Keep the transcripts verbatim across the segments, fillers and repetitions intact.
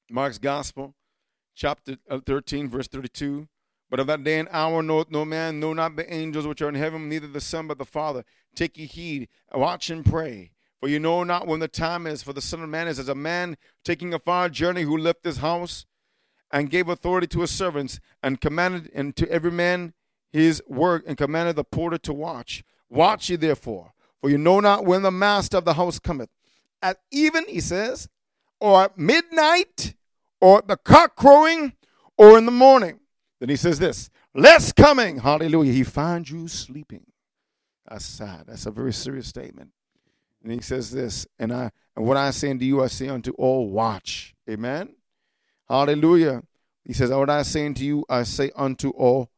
Mark's Gospel, chapter thirteen, verse thirty-two. But of that day and hour knoweth no man, no not the angels which are in heaven, neither the Son but the Father. Take ye heed, watch and pray. For you know not when the time is, for the Son of Man is as a man taking a far journey, who left his house and gave authority to his servants, and commanded and to every man his work, and commanded the porter to watch. Watch ye therefore, for you know not when the master of the house cometh. At even, he says, or at midnight, or at the cock crowing, or in the morning. Then he says this, lest coming, hallelujah, he find you sleeping. That's sad. That's a very serious statement. And he says this, and I and what I say unto you, I say unto all, watch. Amen. Hallelujah. He says, what I say unto you, I say unto all,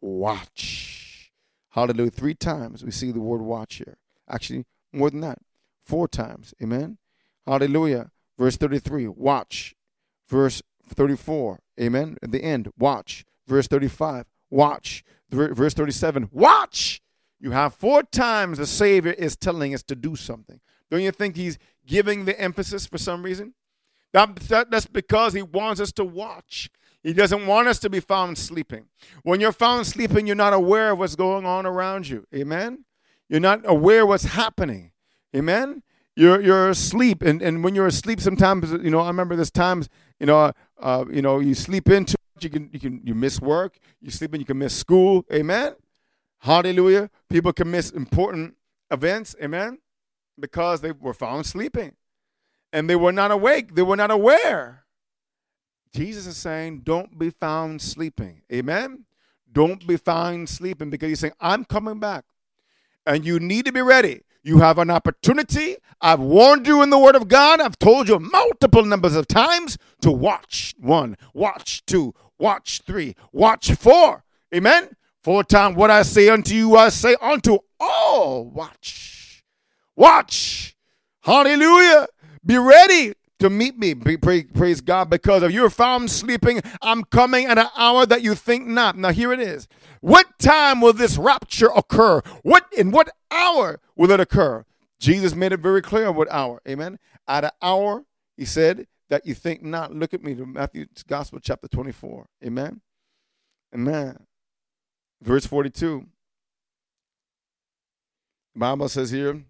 watch. Hallelujah. Three times we see the word watch here. Actually, more than that. Four times. Amen. Hallelujah. Verse thirty-three, watch. Verse thirty-four, amen. At the end, watch. Verse thirty-five, watch. Verse thirty-seven, watch. You have four times the Savior is telling us to do something. Don't you think he's giving the emphasis for some reason? That, that, that's because he wants us to watch. He doesn't want us to be found sleeping. When you're found sleeping, you're not aware of what's going on around you. Amen? You're not aware of what's happening. Amen? You're you're asleep, and, and when you're asleep, sometimes, you know, I remember there's times, you know, uh, you know, you sleep in too much, you can you can you miss work. You sleep in, you can miss school. Amen? Hallelujah. People can miss important events. Amen? Because they were found sleeping. And they were not awake. They were not aware. Jesus is saying, don't be found sleeping. Amen? Don't be found sleeping, because he's saying, I'm coming back. And you need to be ready. You have an opportunity. I've warned you in the Word of God. I've told you multiple numbers of times to watch. One, watch two, watch three, watch four. Amen? Four times, what I say unto you, I say unto all. Watch. Watch. Hallelujah. Be ready to meet me. Praise God. Because if you're found sleeping, I'm coming at an hour that you think not. Now here it is. What time will this rapture occur? What in what hour will it occur? Jesus made it very clear what hour. Amen. At an hour, he said, that you think not. Look at me to Matthew's Gospel, chapter twenty-four. Amen. Amen. Verse forty-two. The Bible says here, in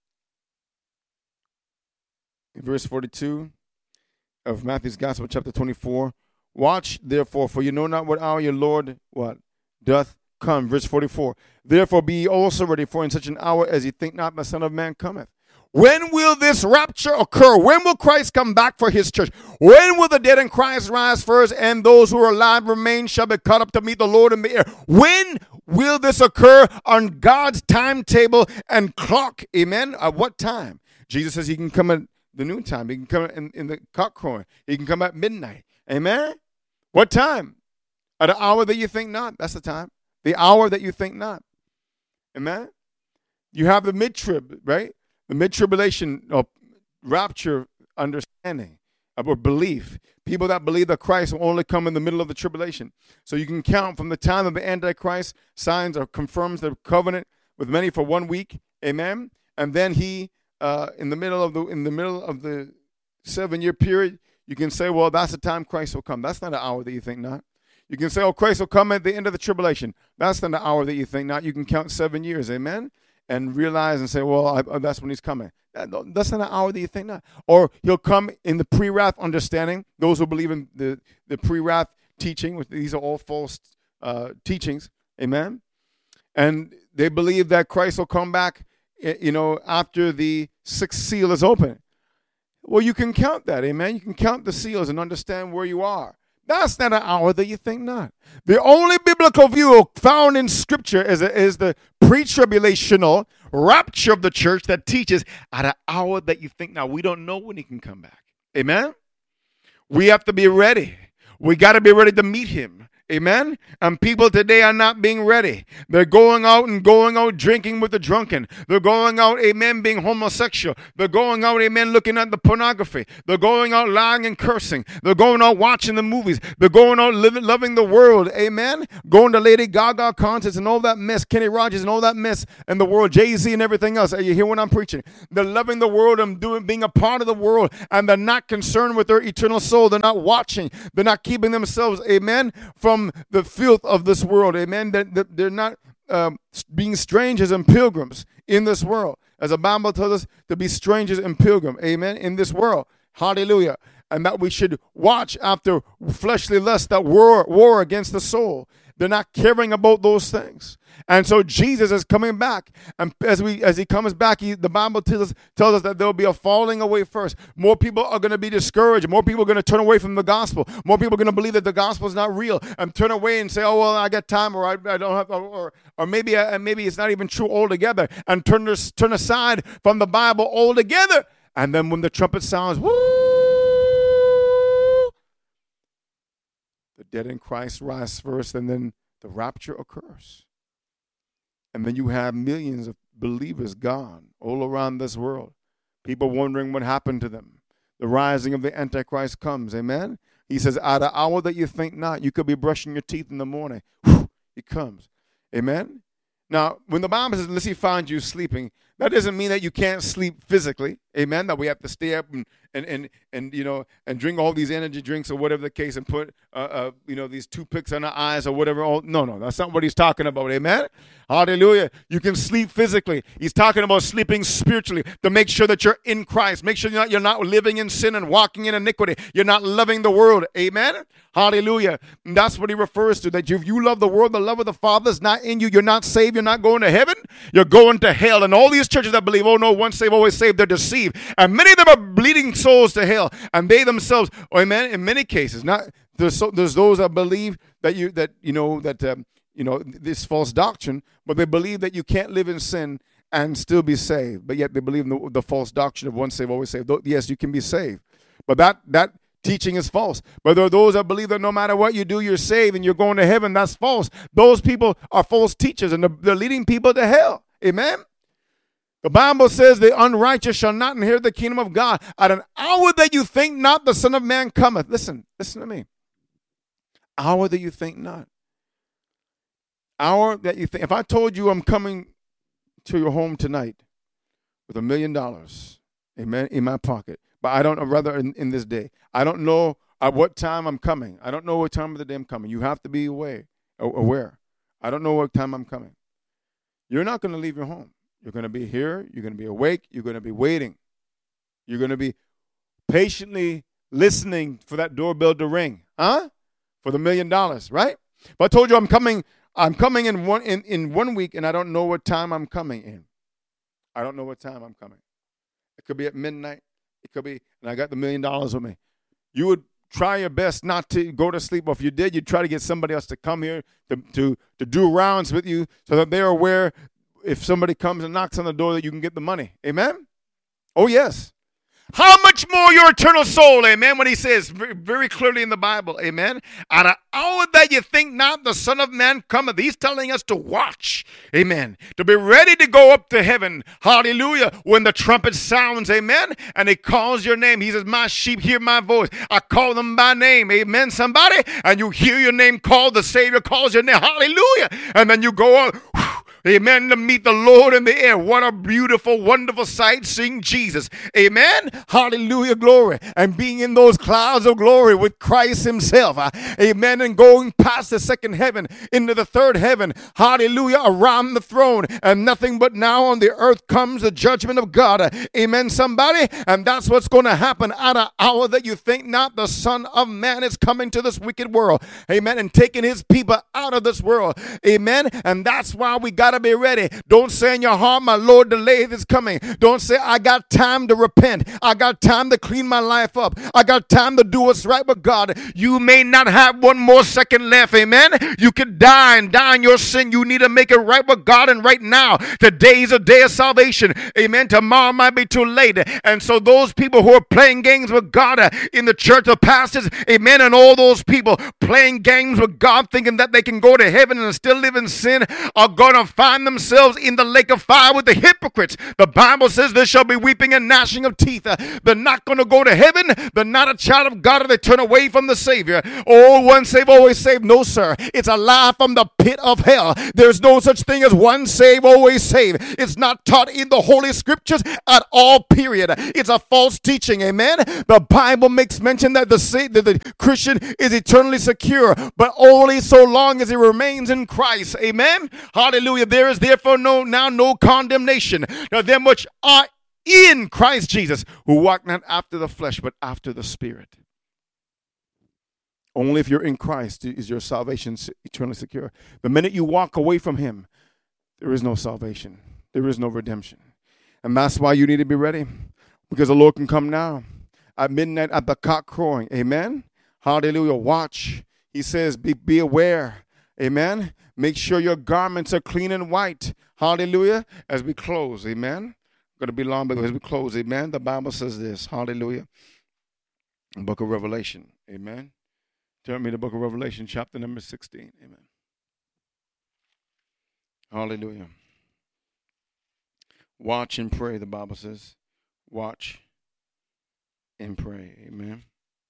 verse forty-two of Matthew's Gospel, chapter twenty-four, watch therefore, for you know not what hour your Lord, what, doth come. Verse forty-four, therefore be ye also ready, for in such an hour as ye think not, the Son of Man cometh. When will this rapture occur? When will Christ come back for his church? When will the dead in Christ rise first, and those who are alive remain shall be caught up to meet the Lord in the air? When will this occur on God's timetable and clock? Amen. At what time? Jesus says he can come at the noontime. He can come in, in the cock crowing. He can come at midnight. Amen. What time? At an hour that you think not. That's the time. The hour that you think not. Amen. You have the mid-trib, right? The mid-tribulation or rapture understanding or belief. People that believe that Christ will only come in the middle of the tribulation. So you can count from the time of the Antichrist, signs or confirms the covenant with many for one week. Amen. And then he, uh, in the middle of the in the middle of the seven-year period, you can say, well, that's the time Christ will come. That's not an hour that you think not. You can say, oh, Christ will come at the end of the tribulation. That's not an hour that you think not. You can count seven years. Amen. And realize and say, well, I, oh, that's when he's coming. That, that's not an hour that you think not. Or he'll come in the pre-wrath understanding. Those who believe in the, the pre-wrath teaching, which these are all false uh, teachings. Amen. And they believe that Christ will come back, you know, after the sixth seal is open. Well, you can count that. Amen. You can count the seals and understand where you are. That's not an hour that you think not. The only biblical view found in Scripture is, is the pre-tribulational rapture of the church that teaches at an hour that you think not. We don't know when he can come back. Amen? We have to be ready. We got to be ready to meet him. Amen. And people today are not being ready. They're going out and going out drinking with the drunken. They're going out, amen, being homosexual. They're going out, amen, looking at the pornography. They're going out lying and cursing. They're going out watching the movies. They're going out living, loving the world. Amen. Going to Lady Gaga concerts and all that mess, Kenny Rogers and all that mess in the world, Jay-Z and everything else. You hear what I'm preaching? They're loving the world and doing, being a part of the world, and they're not concerned with their eternal soul. They're not watching. They're not keeping themselves, amen, from From the filth of this world, amen. They're, they're not um, being strangers and pilgrims in this world. As the Bible tells us to be strangers and pilgrims, amen, in this world. Hallelujah. And that we should watch after fleshly lusts that war, war against the soul. They're not caring about those things. And so Jesus is coming back. And as we as he comes back, he, the Bible tells us, tells us that there will be a falling away first. More people are going to be discouraged. More people are going to turn away from the gospel. More people are going to believe that the gospel is not real and turn away and say, oh, well, I got time, or I, I don't have, or or maybe I, maybe it's not even true altogether, and turn, turn aside from the Bible altogether. And then when the trumpet sounds, woo, the dead in Christ rise first, and then the rapture occurs. And then you have millions of believers gone all around this world. People wondering what happened to them. The rising of the Antichrist comes, amen? He says, at an hour that you think not, you could be brushing your teeth in the morning. Whew, he comes, amen? Now, when the Bible says, unless he finds you sleeping, that doesn't mean that you can't sleep physically, amen, that we have to stay up and, and, and, and you know, and drink all these energy drinks or whatever the case and put, uh, uh, you know, these toothpicks on our eyes or whatever. Oh, no, no, that's not what he's talking about, amen? Hallelujah. You can sleep physically. He's talking about sleeping spiritually to make sure that you're in Christ. Make sure you're not, you're not living in sin and walking in iniquity. You're not loving the world, amen? Hallelujah. And that's what he refers to, that if you love the world, the love of the Father is not in you. You're not saved. You're not going to heaven. You're going to hell. And all these churches that believe, oh no, once saved, always saved, they're deceived. And many of them are bleeding souls to hell. And they themselves, oh, amen, in many cases, not there's, so, there's those that believe that you, that, you know, that, um, you know, this false doctrine, but they believe that you can't live in sin and still be saved. But yet they believe in the, the false doctrine of once saved, always saved. Yes, you can be saved. But that, that, teaching is false. But there are those that believe that no matter what you do, you're saved and you're going to heaven. That's false. Those people are false teachers, and they're leading people to hell. Amen? The Bible says the unrighteous shall not inherit the kingdom of God. At an hour that you think not, the Son of Man cometh. Listen, listen to me. Hour that you think not. Hour that you think. If I told you I'm coming to your home tonight with a million dollars, amen, in my pocket, but I don't know, rather in, in this day. I don't know at what time I'm coming. I don't know what time of the day I'm coming. You have to be aware. aware. I don't know what time I'm coming. You're not going to leave your home. You're going to be here. You're going to be awake. You're going to be waiting. You're going to be patiently listening for that doorbell to ring. Huh? For the million dollars, right? But I told you I'm coming, I'm coming in one in, in one week, and I don't know what time I'm coming in. I don't know what time I'm coming. It could be at midnight. It could be, and I got the million dollars with me. You would try your best not to go to sleep. Or if you did, you'd try to get somebody else to come here to, to, to do rounds with you so that they're aware if somebody comes and knocks on the door that you can get the money. Amen? Oh, yes. How much more your eternal soul, amen, when he says very, very clearly in the Bible, amen, at an hour that you think not, the Son of Man cometh. He's telling us to watch, amen, to be ready to go up to heaven, hallelujah, when the trumpet sounds, amen, and he calls your name. He says, my sheep hear my voice. I call them by name, amen, somebody, and you hear your name called, the Savior calls your name, hallelujah, and then you go on, whew, amen, to meet the Lord in the air. What a beautiful, wonderful sight, seeing Jesus. Amen. Hallelujah, glory. And being in those clouds of glory with Christ himself. Uh, amen. And going past the second heaven into the third heaven. Hallelujah, around the throne. And nothing but now on the earth comes the judgment of God. Uh, amen, somebody. And that's what's going to happen at an hour that you think not. The Son of Man is coming to this wicked world. Amen. And taking his people out of this world. Amen. And that's why we got to be ready. Don't say in your heart, my Lord, delay is coming. Don't say, I got time to repent. I got time to clean my life up. I got time to do what's right with God. You may not have one more second left. Amen. You could die and die in your sin. You need to make it right with God. And right now, today is a day of salvation. Amen. Tomorrow might be too late. And so those people who are playing games with God uh, in the church of pastors, amen, and all those people playing games with God thinking that they can go to heaven and still live in sin are going to find themselves in the lake of fire with the hypocrites. The Bible says there shall be weeping and gnashing of teeth. Uh, they're not going to go to heaven. They're not a child of God if they turn away from the Savior. Oh, once saved, always saved. No, sir. It's a lie from the pit of hell. There's no such thing as one saved, always saved. It's not taught in the Holy Scriptures at all, period. It's a false teaching, amen? The Bible makes mention that the, that the Christian is eternally secure, but only so long as he remains in Christ, amen? Hallelujah. There is therefore no now no condemnation. Now them which are in Christ Jesus, who walk not after the flesh, but after the Spirit. Only if you're in Christ is your salvation eternally secure. The minute you walk away from him, there is no salvation. There is no redemption. And that's why you need to be ready, because the Lord can come now at midnight at the cock crowing. Amen. Hallelujah. Watch. He says, be, be aware. Amen. Make sure your garments are clean and white. Hallelujah. As we close. Amen. Going to be long, but as we close. Amen. The Bible says this. Hallelujah. Book of Revelation. Amen. Turn me to the book of Revelation, chapter number sixteen. Amen. Hallelujah. Watch and pray, the Bible says. Watch and pray. Amen.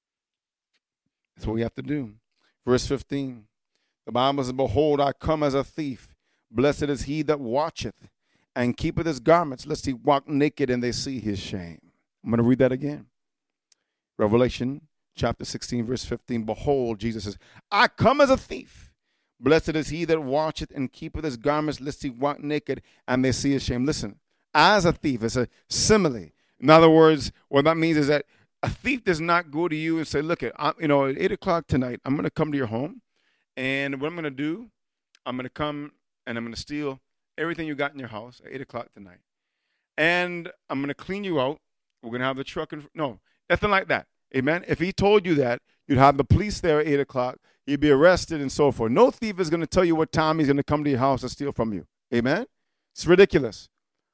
That's what we have to do. Verse fifteen. The Bible says, behold, I come as a thief. Blessed is he that watcheth and keepeth his garments, lest he walk naked and they see his shame. I'm going to read that again. Revelation chapter sixteen, verse fifteen. Behold, Jesus says, I come as a thief. Blessed is he that watcheth and keepeth his garments, lest he walk naked and they see his shame. Listen, as a thief, it's a simile. In other words, what that means is that a thief does not go to you and say, look, at you know, at eight o'clock tonight, I'm going to come to your home. And what I'm going to do, I'm going to come and I'm going to steal everything you got in your house at eight o'clock tonight. And I'm going to clean you out. We're going to have the truck. In, no, nothing like that. Amen. If he told you that, you'd have the police there at eight o'clock. You'd be arrested and so forth. No thief is going to tell you what time he's going to come to your house and steal from you. Amen. It's ridiculous.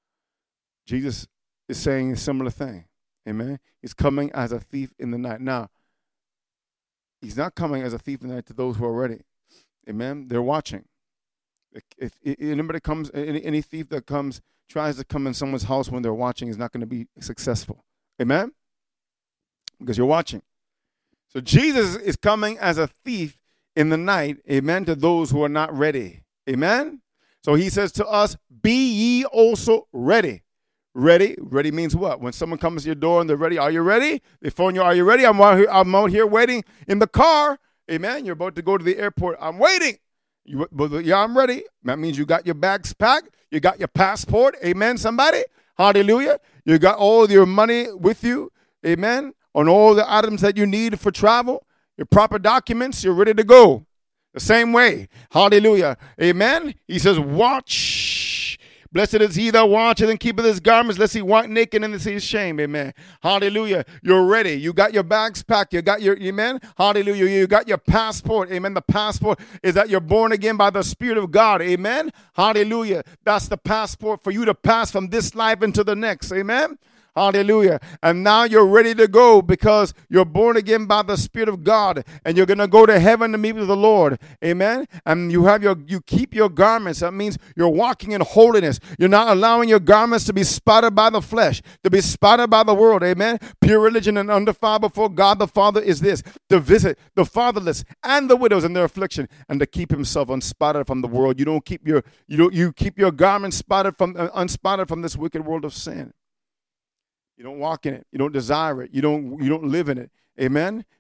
Jesus is saying a similar thing. Amen. He's coming as a thief in the night. Now, he's not coming as a thief in the night to those who are ready. Amen. They're watching. If, if anybody comes, any, any thief that comes, tries to come in someone's house when they're watching is not going to be successful. Amen. Because you're watching. So Jesus is coming as a thief in the night. Amen. To those who are not ready. Amen. So he says to us, be ye also ready. Ready. Ready means what? When someone comes to your door and they're ready, are you ready? They phone you, are you ready? I'm out here, I'm out here waiting in the car. Amen. You're about to go to the airport. I'm waiting. You, yeah, I'm ready. That means you got your bags packed. You got your passport. Amen, somebody. Hallelujah. You got all your money with you. Amen. On all the items that you need for travel. Your proper documents. You're ready to go. The same way. Hallelujah. Amen. He says, watch. Blessed is he that watcheth and keepeth his garments, lest he walk naked and see his shame. Amen. Hallelujah. You're ready. You got your bags packed. You got your, amen. Hallelujah. You got your passport. Amen. The passport is that you're born again by the Spirit of God. Amen. Hallelujah. That's the passport for you to pass from this life into the next. Amen. Hallelujah. And now you're ready to go because you're born again by the Spirit of God and you're going to go to heaven to meet with the Lord. Amen. And you have your, you keep your garments. That means you're walking in holiness. You're not allowing your garments to be spotted by the flesh, to be spotted by the world. Amen. Pure religion and undefiled before God the Father is this: to visit the fatherless and the widows in their affliction and to keep himself unspotted from the world. You don't keep your, you don't, you keep your garments spotted from, uh, unspotted from this wicked world of sin. You don't walk in it. You don't desire it. You don't, you don't live in it. Amen.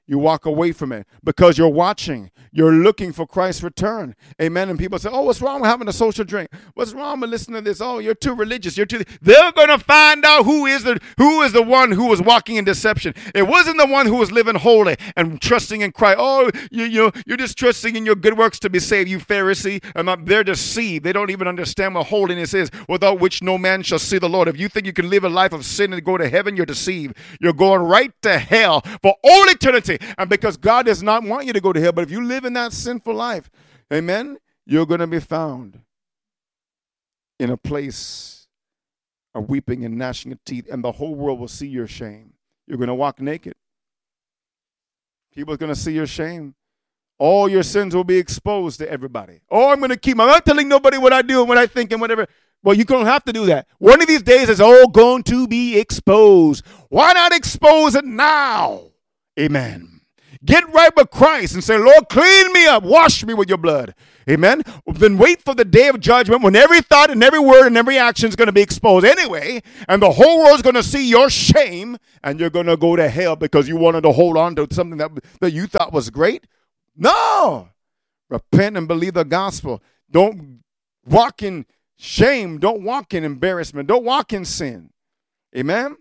You walk away from it because you're watching. You're looking for Christ's return. Amen. And people say, oh, what's wrong with having a social drink? What's wrong with listening to this? Oh, you're too religious. You're too. They're going to find out who is the who is the one who was walking in deception. It wasn't the one who was living holy and trusting in Christ. Oh, you, you, you're just trusting in your good works to be saved, you Pharisee. And they're deceived. They don't even understand what holiness is, without which no man shall see the Lord. If you think you can live a life of sin and go to heaven, you're deceived. You're going right to hell for all eternity. And because God does not want you to go to hell, but if you live in that sinful life, amen, you're going to be found in a place of weeping and gnashing of teeth, and the whole world will see your shame. You're going to walk naked. People are going to see your shame. All your sins will be exposed to everybody. Oh, I'm going to keep, I'm not telling nobody what I do and what I think and whatever. Well, you don't have to do that. One of these days it's all going to be exposed. Why not expose it now? Amen. Get right with Christ and say, Lord, clean me up. Wash me with your blood. Amen. Then wait for the day of judgment when every thought and every word and every action is going to be exposed anyway. And the whole world's going to see your shame, and you're going to go to hell because you wanted to hold on to something that, that you thought was great. No. Repent and believe the gospel. Don't walk in shame. Don't walk in embarrassment. Don't walk in sin. Amen.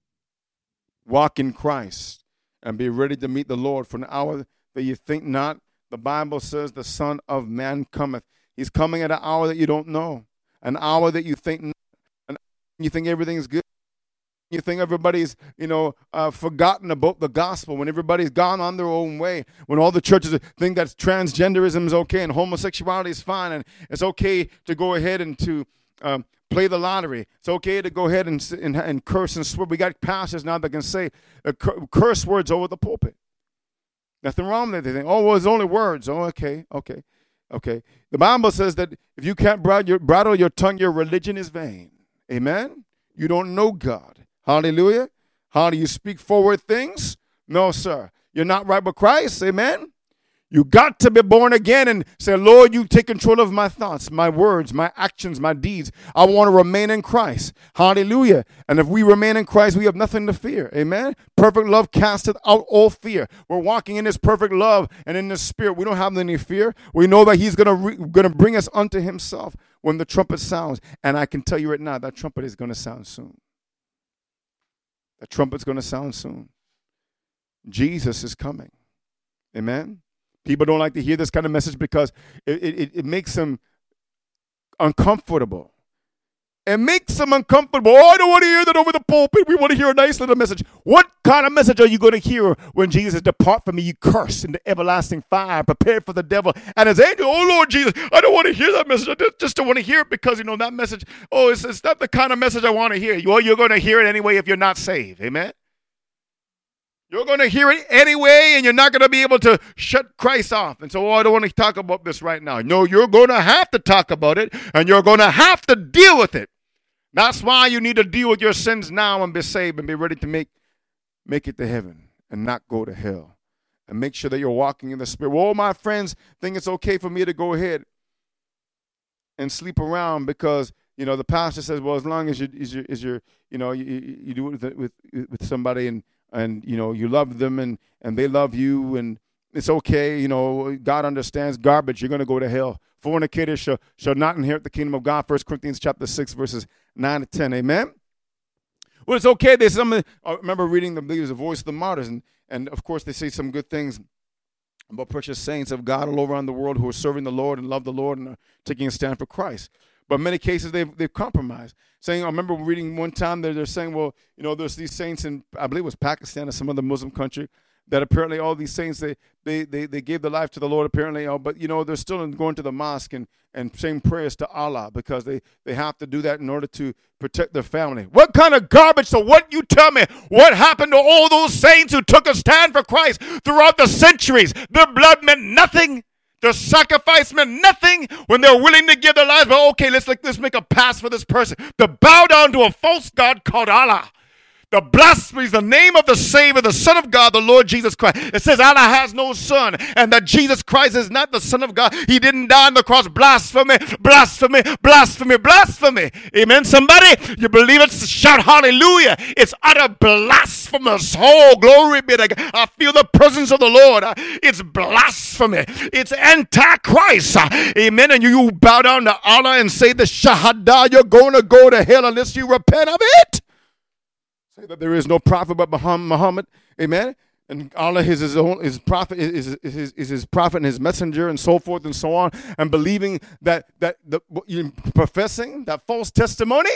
Walk in Christ. And be ready to meet the Lord for an hour that you think not. The Bible says the Son of Man cometh. He's coming at an hour that you don't know. An hour that you think not. An you think everything's good. You think everybody's, you know, uh, forgotten about the gospel. When everybody's gone on their own way. When all the churches think that transgenderism is okay and homosexuality is fine. And it's okay to go ahead and to um, play the lottery. It's okay to go ahead and, and, and curse and swear. We got pastors now that can say uh, curse words over the pulpit. Nothing wrong with it. They think, oh, well, it's only words. Oh, okay, okay, okay. The Bible says that if you can't bridle your, bridle your tongue, your religion is vain. Amen? You don't know God. Hallelujah. How do you speak forward things? No, sir. You're not right with Christ. Amen? You got to be born again and say, Lord, you take control of my thoughts, my words, my actions, my deeds. I want to remain in Christ. Hallelujah. And if we remain in Christ, we have nothing to fear. Amen. Perfect love casteth out all fear. We're walking in this perfect love and in this spirit. We don't have any fear. We know that he's going to re- going to bring us unto himself when the trumpet sounds. And I can tell you right now, that trumpet is going to sound soon. The trumpet's going to sound soon. Jesus is coming. Amen. People don't like to hear this kind of message because it, it, it makes them uncomfortable. It makes them uncomfortable. Oh, I don't want to hear that over the pulpit. We want to hear a nice little message. What kind of message are you going to hear when Jesus depart from me, you curse into everlasting fire, prepared for the devil and his angel? Oh, Lord Jesus, I don't want to hear that message. I just don't want to hear it because, you know, that message, oh, it's, it's not the kind of message I want to hear. Well, you're going to hear it anyway if you're not saved. Amen? You're going to hear it anyway, and you're not going to be able to shut Christ off. And so, oh, I don't want to talk about this right now. No, you're going to have to talk about it, and you're going to have to deal with it. That's why you need to deal with your sins now and be saved and be ready to make, make it to heaven and not go to hell. And make sure that you're walking in the Spirit. Well, all my friends think it's okay for me to go ahead and sleep around because, you know, the pastor says, well, as long as you, is your, is your, you know, you, you do it with, with, with somebody and, and, you know, you love them and, and they love you and it's okay. You know, God understands garbage. You're going to go to hell. Fornicators shall, shall not inherit the kingdom of God. First Corinthians chapter six, verses nine to ten. Amen. Well, it's okay. There's some, I remember reading the, the Voice of the Martyrs. And, and of course, they say some good things about precious saints of God all over around the world who are serving the Lord and love the Lord and are taking a stand for Christ. But in many cases, they've, they've compromised. Saying, I remember reading one time, they're, they're saying, well, you know, there's these saints in, I believe it was Pakistan or some other Muslim country, that apparently all these saints, they they they, they gave their life to the Lord apparently, oh, but, you know, they're still going to the mosque and, and saying prayers to Allah because they, they have to do that in order to protect their family. What kind of garbage? So what you tell me, what happened to all those saints who took a stand for Christ throughout the centuries? Their blood meant nothing. Their sacrifice meant nothing when they're willing to give their lives. But okay, let's, let's make a pass for this person to bow down to a false god called Allah. The blasphemies, the name of the Savior, the Son of God, the Lord Jesus Christ. It says Allah has no son, and that Jesus Christ is not the Son of God. He didn't die on the cross. Blasphemy, blasphemy, blasphemy, blasphemy. Amen. Somebody, you believe it? Shout hallelujah. It's utter blasphemous. Oh, glory be to God. I feel the presence of the Lord. It's blasphemy. It's antichrist. Amen. And you, you bow down to Allah and say the Shahada, you're going to go to hell unless you repent of it. Say that there is no prophet but Muhammad. Amen. And Allah is his own, his prophet is, is, is, is his prophet and his messenger and so forth and so on. And believing that that the you professing that false testimony.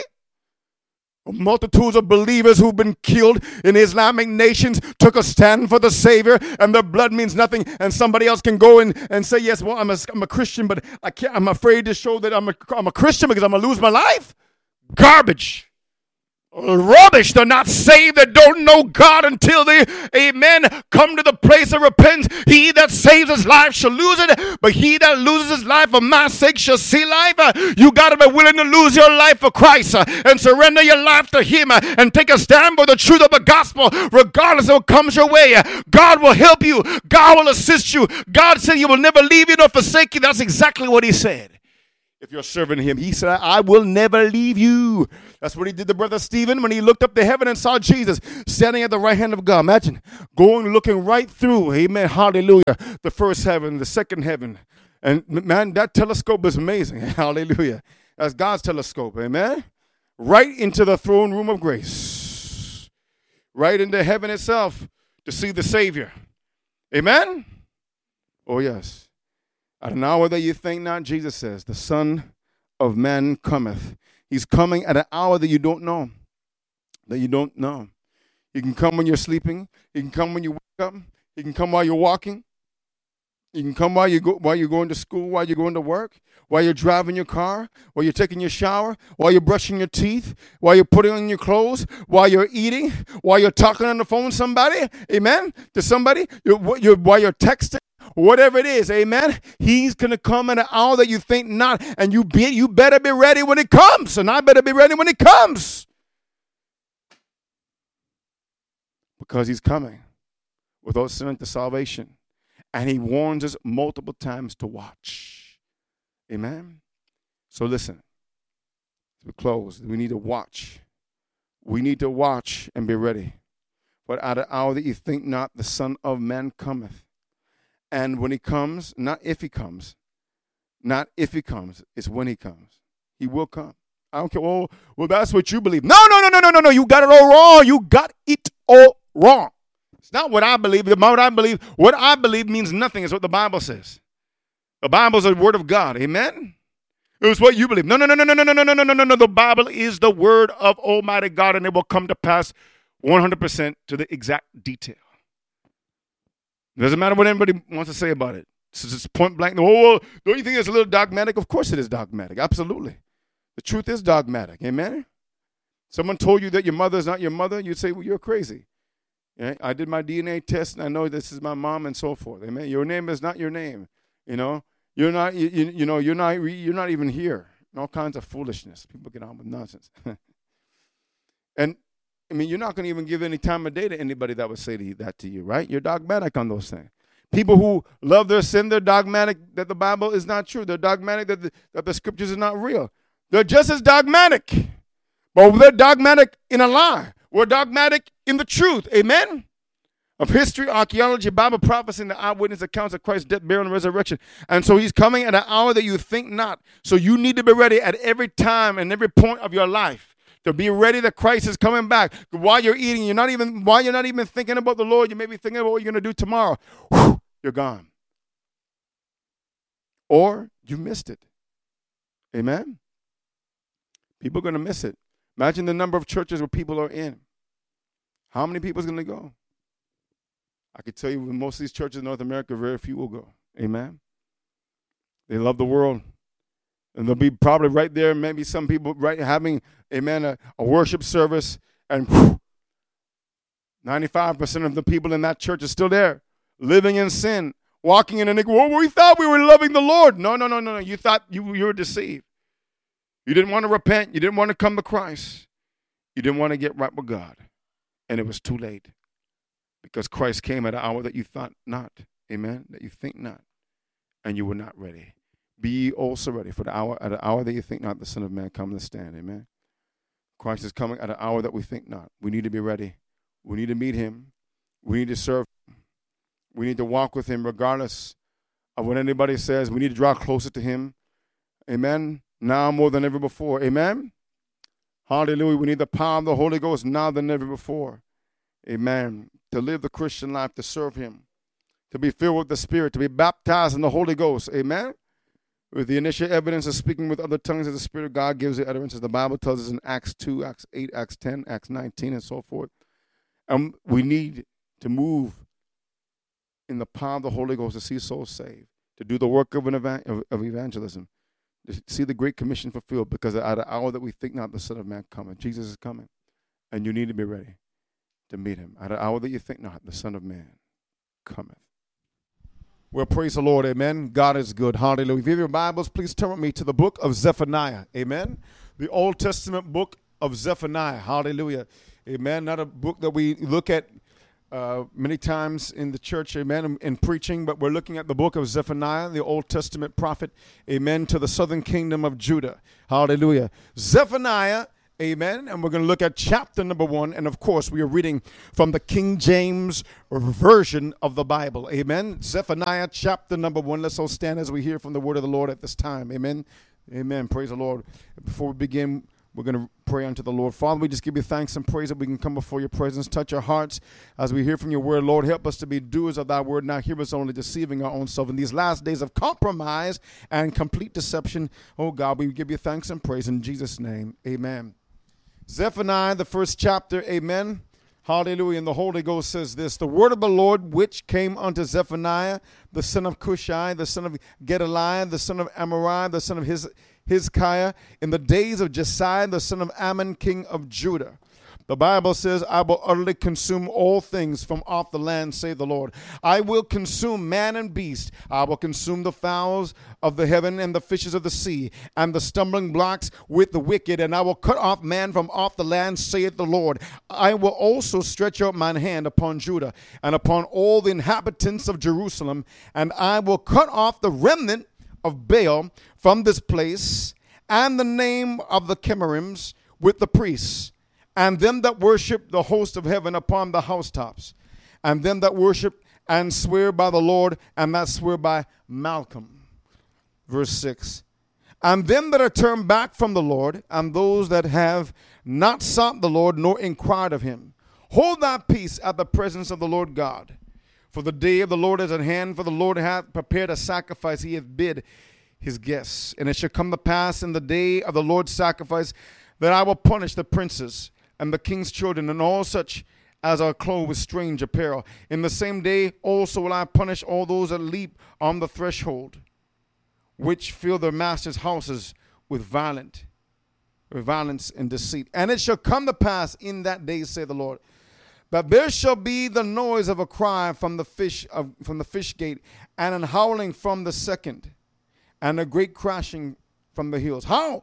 Multitudes of believers who've been killed in Islamic nations took a stand for the Savior, and their blood means nothing. And somebody else can go and, and say, yes, well, I'm a, I'm a Christian, but I can't, I'm afraid to show that I'm a, I'm a Christian because I'm going to lose my life. Garbage. Rubbish. They're not saved. They don't know God until they, amen, come to the place of repentance. He that saves his life shall lose it, but he that loses his life for my sake shall see life. Uh, you got to be willing to lose your life for Christ uh, and surrender your life to him uh, and take a stand for the truth of the gospel, regardless of what comes your way. Uh, God will help you. God will assist you. God said he will never leave you nor forsake you. That's exactly what he said. If you're serving him, he said, I will never leave you. That's what he did to Brother Stephen when he looked up to heaven and saw Jesus standing at the right hand of God. Imagine going, looking right through, amen, hallelujah, the first heaven, the second heaven. And man, that telescope is amazing, hallelujah. That's God's telescope, amen. Right into the throne room of grace. Right into heaven itself to see the Savior. Amen? Oh, yes. At an hour that you think not, Jesus says, the Son of Man cometh. He's coming at an hour that you don't know, that you don't know. He can come when you're sleeping. He can come when you wake up. He can come while you're walking. He can come while, you go, while you're going to school, while you're going to work, while you're driving your car, while you're taking your shower, while you're brushing your teeth, while you're putting on your clothes, while you're eating, while you're talking on the phone to somebody, amen, to somebody, you're, you're, while you're texting. Whatever it is, amen, he's going to come at an hour that you think not, and you be, you better be ready when it comes, and I better be ready when it comes. Because he's coming without sin unto salvation, and he warns us multiple times to watch. Amen? So listen, we close. We need to watch. We need to watch and be ready. But at an hour that you think not, the Son of Man cometh. And when he comes, not if he comes, not if he comes, it's when he comes. He will come. I don't care. Well, well, that's what you believe. No, no, no, no, no, no, no. You got it all wrong. You got it all wrong. It's not what I believe. What I believe, what I believe means nothing. Is what the Bible says. The Bible is the word of God. Amen. It was what you believe. No, no, no, no, no, no, no, no, no, no, no, no. The Bible is the word of Almighty God, and it will come to pass one hundred percent to the exact detail. It doesn't matter what anybody wants to say about it. It's just point blank. Oh, don't you think it's a little dogmatic? Of course it is dogmatic. Absolutely. The truth is dogmatic. Amen? Someone told you that your mother is not your mother, you'd say, well, you're crazy. Yeah? I did my D N A test, and I know this is my mom and so forth. Amen? Your name is not your name. You know? You're not, you, you, you know, you're not, you're not even here. And all kinds of foolishness. People get on with nonsense. And I mean, you're not going to even give any time of day to anybody that would say to that to you, right? You're dogmatic on those things. People who love their sin, they're dogmatic that the Bible is not true. They're dogmatic that the, that the scriptures are not real. They're just as dogmatic. But they're dogmatic in a lie. We're dogmatic in the truth. Amen? Of history, archaeology, Bible prophecy, and the eyewitness accounts of Christ's death, burial, and resurrection. And so he's coming at an hour that you think not. So you need to be ready at every time and every point of your life. To be ready that Christ is coming back. While you're eating, you're not even while you're not even thinking about the Lord, you may be thinking about what you're going to do tomorrow. Whew, you're gone. Or you missed it. Amen? People are going to miss it. Imagine the number of churches where people are in. How many people is going to go? I could tell you with most of these churches in North America, very few will go. Amen? They love the world. And they'll be probably right there, maybe some people right having, amen, a, a worship service, and whew, ninety-five percent of the people in that church are still there, living in sin, walking in iniquity. Well, we thought we were loving the Lord. No, no, no, no, no. You thought you, you were deceived. You didn't want to repent. You didn't want to come to Christ. You didn't want to get right with God. and it was too late because Christ came at an hour that you thought not. Amen. That you think not, and you were not ready. Be ye also ready for the hour, at an hour that you think not, the Son of Man come to stand. Amen. Christ is coming at an hour that we think not. We need to be ready. We need to meet him. We need to serve him. We need to walk with him regardless of what anybody says. We need to draw closer to him. Amen. Now more than ever before. Amen. Hallelujah. We need the power of the Holy Ghost now than ever before. Amen. To live the Christian life, to serve him, to be filled with the Spirit, to be baptized in the Holy Ghost. Amen. With the initial evidence of speaking with other tongues as the Spirit of God gives the utterances. The Bible tells us in Acts two, Acts eight, Acts ten, Acts nineteen, and so forth. And we need to move in the power of the Holy Ghost to see souls saved, to do the work of, an evan- of, of evangelism, to see the Great Commission fulfilled, because at the hour that we think not, the Son of Man cometh. Jesus is coming, and you need to be ready to meet him. At the hour that you think not, the Son of Man cometh. Well, praise the Lord, amen. God is good, hallelujah. If you have your Bibles, please turn with me to the book of Zephaniah, amen. The Old Testament book of Zephaniah, hallelujah, amen. Not a book that we look at uh, many times in the church, amen, in, in preaching, but we're looking at the book of Zephaniah, the Old Testament prophet, amen, to the southern kingdom of Judah, hallelujah. Zephaniah, amen, and we're going to look at chapter number one, and of course we are reading from the King James Version of the Bible, amen. Zephaniah chapter number one. Let's all stand as we hear from the word of the Lord at this time, amen. Amen, praise the Lord. Before we begin, we're going to pray unto the Lord. Father, we just give you thanks and praise that we can come before your presence. Touch our hearts as we hear from your word. Lord, help us to be doers of thy word, not hearers only, deceiving our own self. In these last days of compromise and complete deception, oh God, we give you thanks and praise in Jesus' name, amen. Zephaniah, the first chapter, amen. Hallelujah. And the Holy Ghost says this: the word of the Lord which came unto Zephaniah, the son of Cushai, the son of Gedaliah, the son of Amariah, the son of Hiz- Hizkiah, in the days of Josiah, the son of Ammon, king of Judah. The Bible says, I will utterly consume all things from off the land, saith the Lord. I will consume man and beast. I will consume the fowls of the heaven and the fishes of the sea, and the stumbling blocks with the wicked. And I will cut off man from off the land, saith the Lord. I will also stretch out mine hand upon Judah and upon all the inhabitants of Jerusalem, and I will cut off the remnant of Baal from this place, and the name of the Chemarims with the priests, and them that worship the host of heaven upon the housetops, and them that worship and swear by the Lord, and that swear by Malcolm. Verse six. And them that are turned back from the Lord, and those that have not sought the Lord, nor inquired of him. Hold thy peace at the presence of the Lord God. For the day of the Lord is at hand, for the Lord hath prepared a sacrifice, he hath bid his guests. And it shall come to pass in the day of the Lord's sacrifice, that I will punish the princes and the king's children, and all such as are clothed with strange apparel. In the same day also will I punish all those that leap on the threshold, which fill their masters' houses with violent, with violence and deceit. And it shall come to pass in that day, saith the Lord, that there shall be the noise of a cry from the fish of, from the fish gate, and an howling from the second, and a great crashing from the hills. How,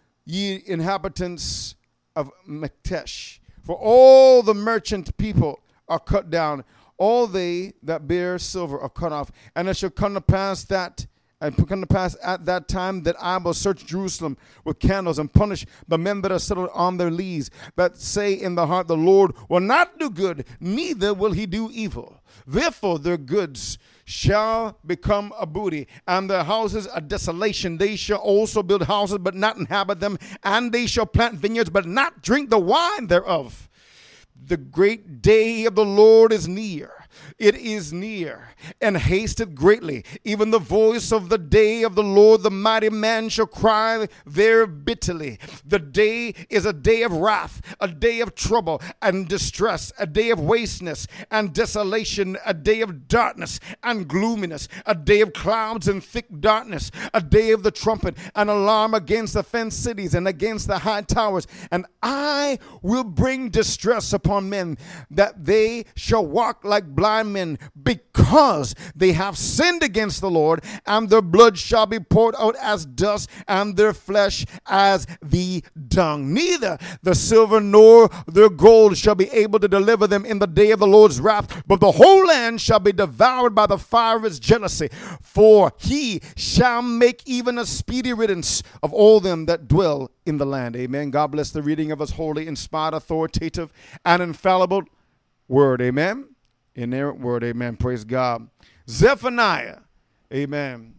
ye inhabitants of Maktesh, for all the merchant people are cut down, all they that bear silver are cut off. And it shall come to pass that, and come to pass at that time, that I will search Jerusalem with candles, and punish the men that are settled on their lees, that say in the heart, the Lord will not do good, neither will he do evil. Therefore their goods shall become a booty, and their houses a desolation. They shall also build houses, but not inhabit them, and they shall plant vineyards, but not drink the wine thereof. The great day of the Lord is near. It is near, and hasteth greatly. Even the voice of the day of the Lord, the mighty man shall cry there bitterly. The day is a day of wrath, a day of trouble and distress, a day of wasteness and desolation, a day of darkness and gloominess, a day of clouds and thick darkness, a day of the trumpet, an alarm against the fenced cities and against the high towers. And I will bring distress upon men, that they shall walk like blind men, because they have sinned against the Lord, and their blood shall be poured out as dust, and their flesh as the dung. Neither the silver nor their gold shall be able to deliver them in the day of the Lord's wrath, but the whole land shall be devoured by the fire of his jealousy. For he shall make even a speedy riddance of all them that dwell in the land. Amen. God bless the reading of his holy, inspired, authoritative, and infallible word. Amen. Inerrant word. Amen. Praise God. Zephaniah. Amen.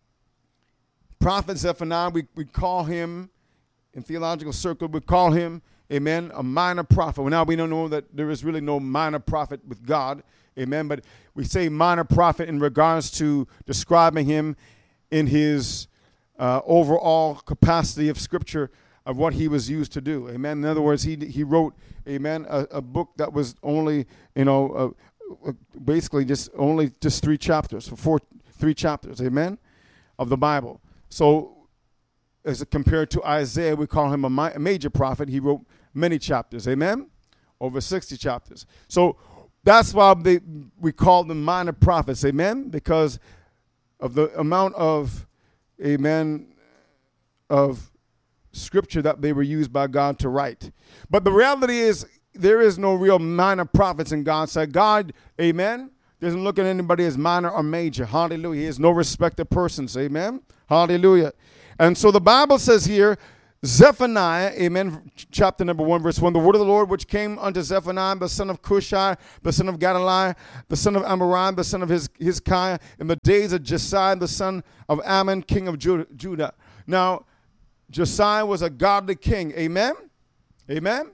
Prophet Zephaniah, we, we call him, in theological circle, we call him, amen, a minor prophet. Well, now we don't know that there is really no minor prophet with God. Amen. But we say minor prophet in regards to describing him in his uh, overall capacity of Scripture, of what he was used to do. Amen. In other words, he he wrote, amen, a, a book that was only, you know, uh, basically just only just three chapters, four, three chapters, amen, of the Bible. So as compared to Isaiah, we call him a, mi- a major prophet. He wrote many chapters, amen, over sixty chapters. So that's why they, we call them minor prophets, amen, because of the amount of, amen, of Scripture that they were used by God to write. But the reality is, there is no real minor prophets in God's sight. God, amen, doesn't look at anybody as minor or major. Hallelujah. He has no respect of persons. Amen. Hallelujah. And so the Bible says here, Zephaniah, amen, chapter number one, verse one, the word of the Lord which came unto Zephaniah, the son of Cushai, the son of Gedaliah, the son of Amariah, the son of Hiz- Hezekiah, in the days of Josiah, the son of Ammon, king of Judah. Now, Josiah was a godly king. Amen. Amen.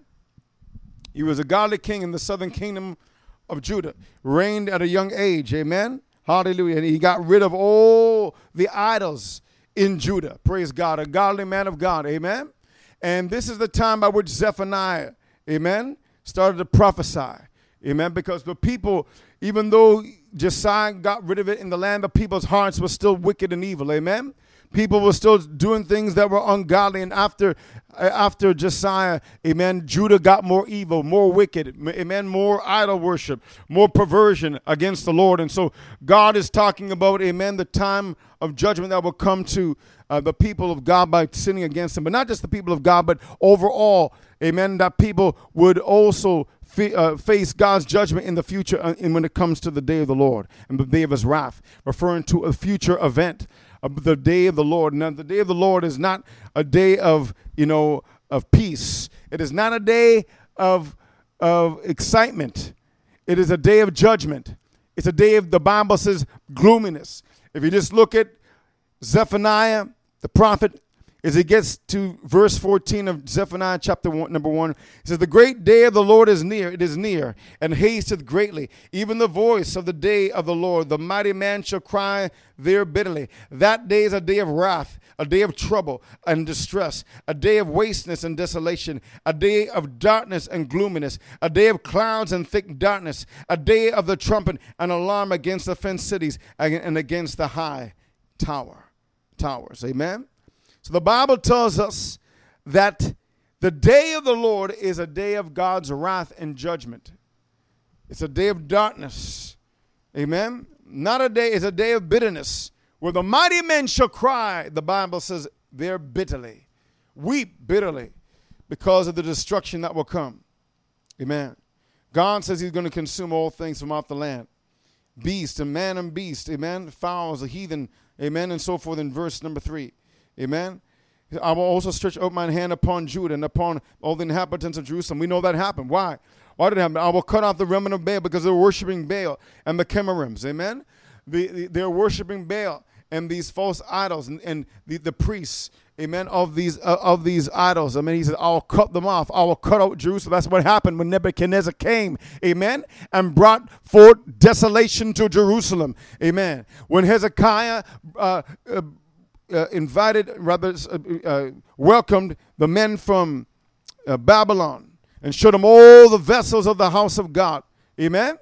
He was a godly king in the southern kingdom of Judah, reigned at a young age. Amen. Hallelujah. And he got rid of all the idols in Judah. Praise God. A godly man of God. Amen. And this is the time by which Zephaniah, amen, started to prophesy. Amen. Because the people, even though Josiah got rid of it in the land, the people's hearts were still wicked and evil. Amen. People were still doing things that were ungodly. And after after Josiah, amen, Judah got more evil, more wicked, amen, more idol worship, more perversion against the Lord. And so God is talking about, amen, the time of judgment that will come to uh, the people of God by sinning against him. But not just the people of God, but overall, amen, that people would also F- uh, face God's judgment in the future uh, and when it comes to the day of the Lord and the day of his wrath, referring to a future event of the day of the Lord. Now, the day of the Lord is not a day of, you know, of peace. It is not a day of, of excitement. It is a day of judgment. It's a day of, the Bible says, gloominess. If you just look at Zephaniah, the prophet, as he gets to verse fourteen of Zephaniah chapter one, number one, it says, the great day of the Lord is near, it is near, and hasteth greatly. Even the voice of the day of the Lord, the mighty man shall cry there bitterly. That day is a day of wrath, a day of trouble and distress, a day of wasteness and desolation, a day of darkness and gloominess, a day of clouds and thick darkness, a day of the trumpet and alarm against the fenced cities and against the high tower, towers. Amen. So the Bible tells us that the day of the Lord is a day of God's wrath and judgment. It's a day of darkness. Amen. Not a day, it's a day of bitterness, where the mighty men shall cry, the Bible says, there bitterly, weep bitterly, because of the destruction that will come. Amen. God says he's going to consume all things from off the land. Beast and man and beast, amen, fowls, a heathen, amen, and so forth in verse number three. Amen. I will also stretch out my hand upon Judah and upon all the inhabitants of Jerusalem. We know that happened. Why? Why did it happen? I will cut off the remnant of Baal, because they're worshiping Baal and the Chemarims. Amen. The, the, they're worshiping Baal and these false idols and, and the, the priests. Amen. Of these uh, of these idols. I mean, he said, I will cut them off. I will cut out Jerusalem. That's what happened when Nebuchadnezzar came. Amen. And brought forth desolation to Jerusalem. Amen. When Hezekiah uh, uh, Uh, invited, rather uh, uh, welcomed the men from uh, Babylon and showed them all the vessels of the house of God. Amen.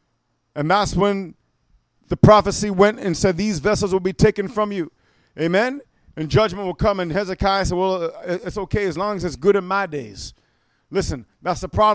And that's when the prophecy went and said, these vessels will be taken from you. Amen. And judgment will come. And Hezekiah said, well, uh, it's okay as long as it's good in my days. Listen, that's the problem.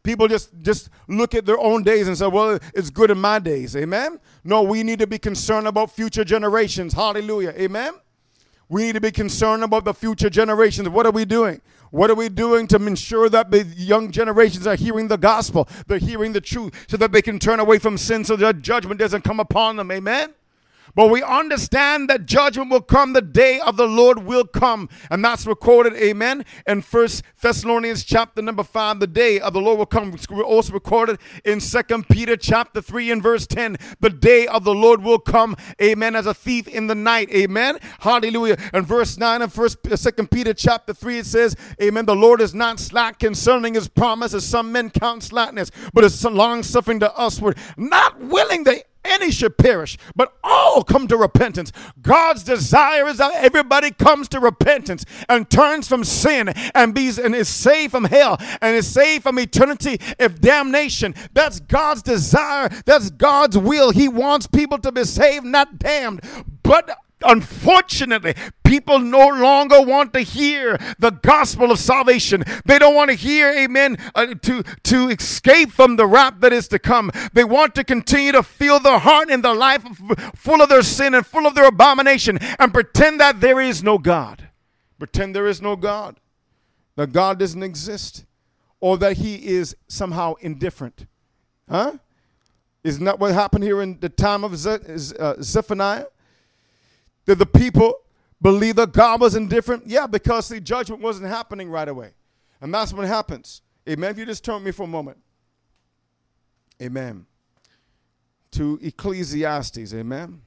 people just, just look at their own days and say, well, it's good in my days. Amen? No, we need to be concerned about future generations. Hallelujah. Amen? We need to be concerned about the future generations. What are we doing? What are we doing to ensure that the young generations are hearing the gospel? They're hearing the truth so that they can turn away from sin so that judgment doesn't come upon them. Amen? But we understand that judgment will come. The day of the Lord will come. And that's recorded, amen, in First Thessalonians chapter number five. The day of the Lord will come. It's also recorded in Second Peter chapter three and verse ten. The day of the Lord will come, amen, as a thief in the night. Amen. Hallelujah. And verse nine of First Second Peter chapter three, it says, amen, the Lord is not slack concerning his promise, as some men count slackness, but is long suffering to usward, not willing that any should perish, but all come to repentance. God's desire is that everybody comes to repentance and turns from sin and be and is saved from hell and is saved from eternity of damnation. That's God's desire. That's God's will. He wants people to be saved, not damned. But unfortunately, people no longer want to hear the gospel of salvation. They don't want to hear, amen, uh, to, to escape from the wrath that is to come. They want to continue to feel their heart and their life full of their sin and full of their abomination and pretend that there is no God. Pretend there is no God. That God doesn't exist or that he is somehow indifferent. Huh? Isn't that what happened here in the time of Ze- uh, Zephaniah? Did the people believe that God was indifferent? Yeah, because the judgment wasn't happening right away. And that's what happens. Amen. If you just turn with me for a moment. Amen. To Ecclesiastes. Amen.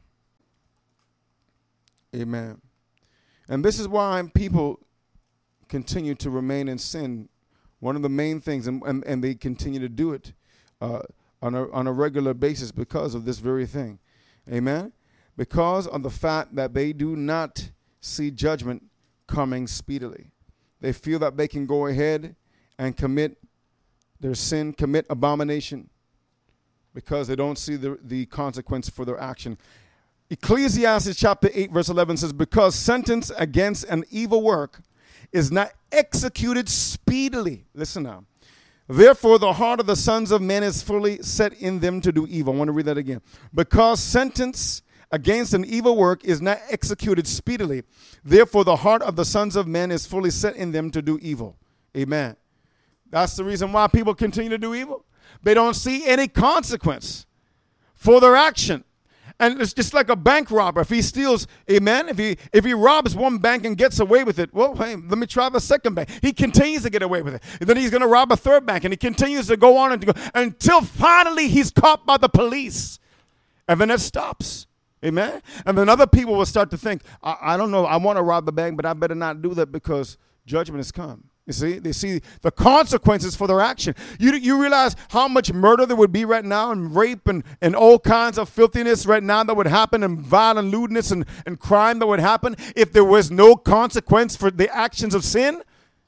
Amen. And this is why people continue to remain in sin. One of the main things, and, and, and they continue to do it uh, on a, on a regular basis because of this very thing. Amen. Because of the fact that they do not see judgment coming speedily. They feel that they can go ahead and commit their sin, commit abomination, because they don't see the, the consequence for their action. Ecclesiastes chapter eight verse eleven says, because sentence against an evil work is not executed speedily. Listen now. Therefore, the heart of the sons of men is fully set in them to do evil. I want to read that again. Because sentence against an evil work is not executed speedily. Therefore, the heart of the sons of men is fully set in them to do evil. Amen. That's the reason why people continue to do evil. They don't see any consequence for their action. And it's just like a bank robber. If he steals, amen, if he if he robs one bank and gets away with it, well, hey, let me try the second bank. He continues to get away with it. And then he's going to rob a third bank, and he continues to go on and go until finally he's caught by the police. And then it stops. Amen. And then other people will start to think, I, I don't know, I want to rob the bank, but I better not do that because judgment has come. You see, they see the consequences for their action. You you realize how much murder there would be right now, and rape and, and all kinds of filthiness right now that would happen, and violent lewdness and, and crime that would happen if there was no consequence for the actions of sin?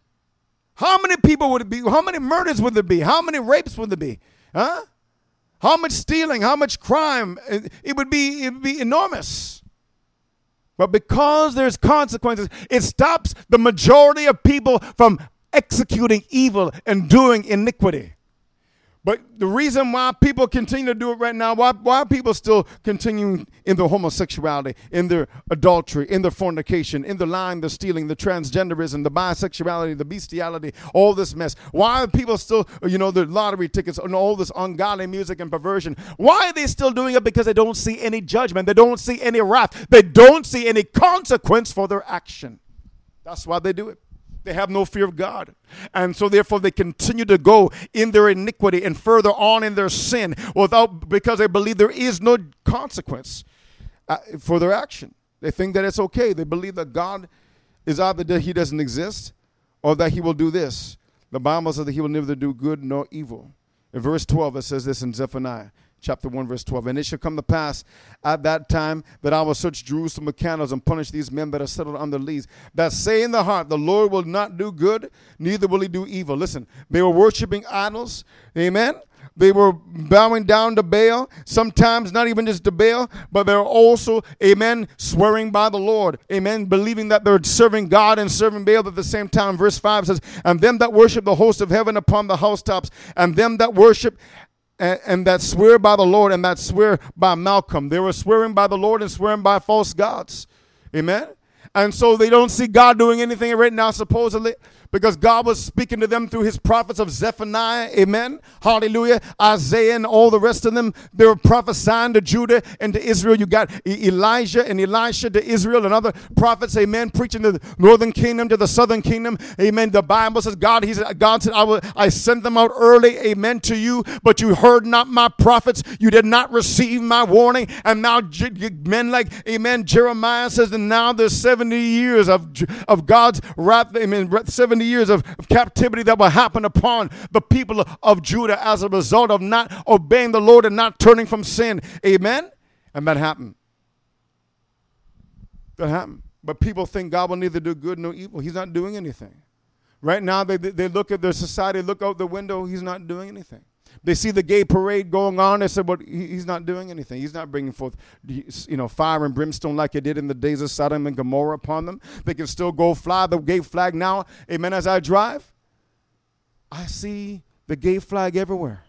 How many people would it be? How many murders would there be? How many rapes would there be? Huh? How much stealing, how much crime? It, it would be, it would be enormous. But because there's consequences, it stops the majority of people from executing evil and doing iniquity. But the reason why people continue to do it right now, why, why are people still continuing in their homosexuality, in their adultery, in their fornication, in the lying, the stealing, the transgenderism, the bisexuality, the bestiality, all this mess? Why are people still, you know, the lottery tickets and all this ungodly music and perversion? Why are they still doing it? Because they don't see any judgment. They don't see any wrath. They don't see any consequence for their action. That's why they do it. They have no fear of God. And so therefore they continue to go in their iniquity and further on in their sin without, because they believe there is no consequence uh, for their action. They think that it's okay. They believe that God is either that he doesn't exist or that he will do this. The Bible says that he will neither do good nor evil. In verse twelve, it says this in Zephaniah. Chapter one, verse twelve. And it shall come to pass at that time that I will search Jerusalem with candles and punish these men that are settled on the lees, that say in the heart, the Lord will not do good, neither will he do evil. Listen, they were worshiping idols. Amen. They were bowing down to Baal, sometimes not even just to Baal, but they're also, amen, swearing by the Lord, amen, believing that they're serving God and serving Baal at the same time. Verse five says, and them that worship the host of heaven upon the housetops, and them that worship and, and that swear by the Lord, and that swear by Malcolm. They were swearing by the Lord and swearing by false gods, amen. And so they don't see God doing anything right now, supposedly, because God was speaking to them through his prophets of Zephaniah, amen, hallelujah, Isaiah and all the rest of them. They were prophesying to Judah and to Israel. You got E- Elijah and Elisha to Israel and other prophets, amen, preaching to the northern kingdom, to the southern kingdom, amen. The Bible says God, he said, God said, I, will, I sent them out early, amen, to you, but you heard not my prophets. You did not receive my warning. And now men like, amen, Jeremiah says, and now there's seventy years of, of God's wrath, amen, seventy years of, of captivity that will happen upon the people of Judah as a result of not obeying the Lord and not turning from sin. Amen? And that happened. That happened. But people think God will neither do good nor evil. He's not doing anything. Right now, they, they look at their society, look out the window. He's not doing anything. They see the gay parade going on. They say, well, he's not doing anything. He's not bringing forth, you know, fire and brimstone like he did in the days of Sodom and Gomorrah upon them. They can still go fly the gay flag now. Amen. As I drive, I see the gay flag everywhere.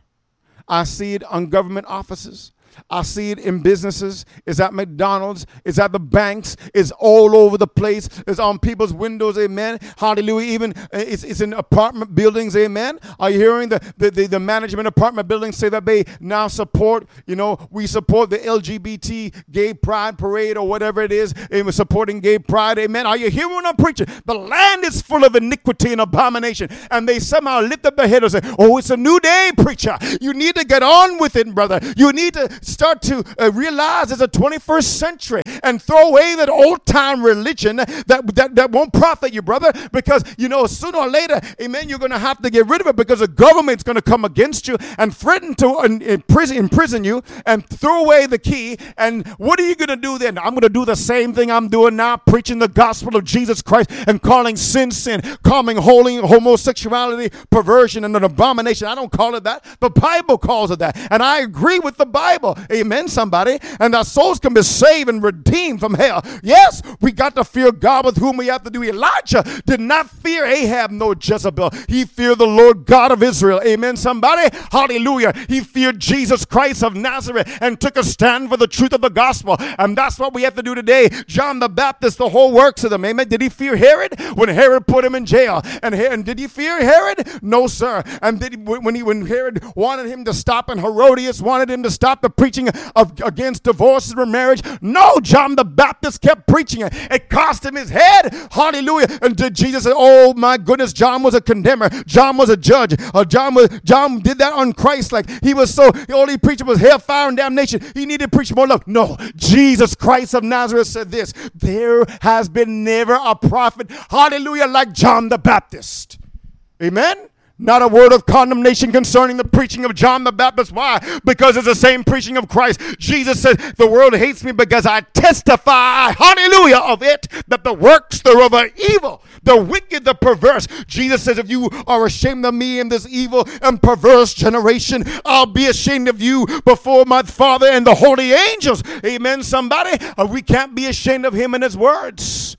I see it on government offices. I see it in businesses. It's at McDonald's. It's at the banks. It's all over the place. It's on people's windows. Amen. Hallelujah. Even it's, it's in apartment buildings. Amen. Are you hearing the, the, the, the management apartment buildings say that they now support, you know, we support the L G B T gay pride parade or whatever it is. And we're supporting gay pride. Amen. Are you hearing what I'm preaching? The land is full of iniquity and abomination. And they somehow lift up their head and say, oh, it's a new day, preacher. You need to get on with it, brother. You need to start to uh, realize it's a twenty-first century and throw away that old-time religion that, that, that won't profit you, brother, because, you know, sooner or later, amen, you're going to have to get rid of it because the government's going to come against you and threaten to uh, imprison, imprison you and throw away the key. And what are you going to do then? I'm going to do the same thing I'm doing now, preaching the gospel of Jesus Christ and calling sin, sin, calling holy homosexuality, perversion, and an abomination. I don't call it that. The Bible calls it that. And I agree with the Bible. Amen, somebody. And our souls can be saved and redeemed from hell. Yes, we got to fear God with whom we have to do. Elijah did not fear Ahab nor Jezebel. He feared the Lord God of Israel. Amen, somebody. Hallelujah. He feared Jesus Christ of Nazareth and took a stand for the truth of the gospel. And that's what we have to do today. John the Baptist, the whole works of them. Amen. Did he fear Herod when Herod put him in jail? And, and did he fear Herod? No, sir. And did he, when he when Herod wanted him to stop and Herodias wanted him to stop the preaching of against divorce and remarriage? No, John the Baptist kept preaching it. It cost him his head. Hallelujah. And did Jesus say, oh my goodness, John was a condemner. John was a judge. Uh, John was John did that on Christ. Like he was so, all he preached was hellfire and damnation. He needed to preach more love. No, Jesus Christ of Nazareth said this: there has been never a prophet, hallelujah, like John the Baptist. Amen. Not a word of condemnation concerning the preaching of John the Baptist. Why? Because it's the same preaching of Christ. Jesus said, the world hates me because I testify, hallelujah, of it, that the works thereof are evil, the wicked, the perverse. Jesus says, if you are ashamed of me in this evil and perverse generation, I'll be ashamed of you before my Father and the holy angels. Amen, somebody? We can't be ashamed of him and his words.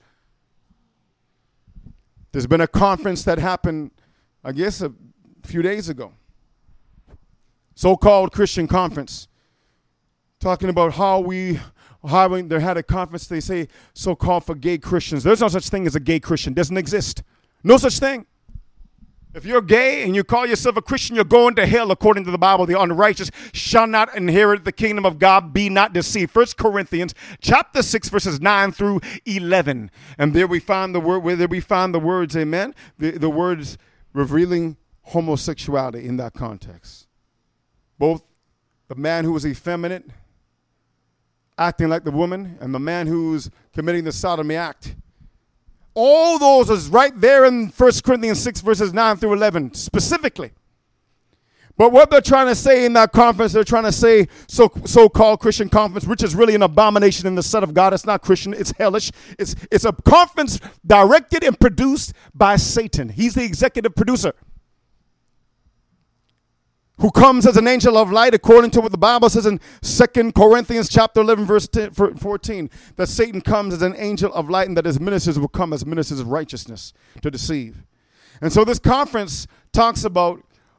There's been a conference that happened, I guess, a few days ago. So-called Christian conference. Talking about how we, how we, they had a conference, they say, so-called for gay Christians. There's no such thing as a gay Christian. It doesn't exist. No such thing. If you're gay and you call yourself a Christian, you're going to hell according to the Bible. The unrighteous shall not inherit the kingdom of God. Be not deceived. First Corinthians chapter six, verses nine through eleven. And there we find the word, where there we find the words, amen, the, the words revealing homosexuality in that context. Both the man who was effeminate, acting like the woman, and the man who's committing the sodomy act. All those is right there in First Corinthians six, verses nine through eleven, specifically. But what they're trying to say in that conference, they're trying to say so, so-called Christian conference, which is really an abomination in the sight of God. It's not Christian. It's hellish. It's, it's a conference directed and produced by Satan. He's the executive producer. who comes as an angel of light, according to what the Bible says in Second Corinthians chapter eleven, verse fourteen, that Satan comes as an angel of light and that his ministers will come as ministers of righteousness to deceive. And so this conference talks about